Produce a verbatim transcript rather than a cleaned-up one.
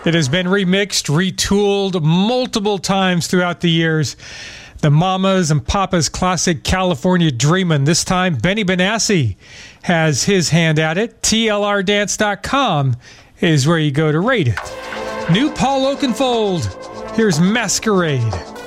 It has been remixed, retooled multiple times throughout the years. The Mamas and Papas classic California Dreamin'. This time, Benny Benassi has his hand at it. T L R dance dot com is where you go to rate it. New Paul Oakenfold. Here's Masquerade.